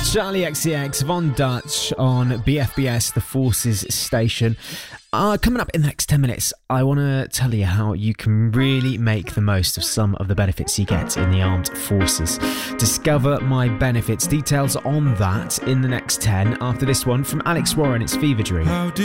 Charlie XCX, Von Dutch on BFBS, the Forces station. Coming up in the next 10 minutes, I want to tell you how you can really make the most of some of the benefits you get in the armed forces. Discover my benefits. Details on that in the next 10 after this one from Alex Warren. It's Fever Dream.